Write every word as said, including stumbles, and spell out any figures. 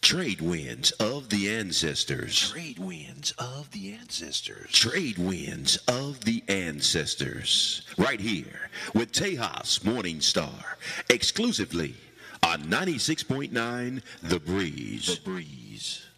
Trade winds of the ancestors. Trade winds of the ancestors. Trade winds of the ancestors. Right here with Tejas Morning Star. Exclusively on ninety-six point nine The Breeze. The Breeze.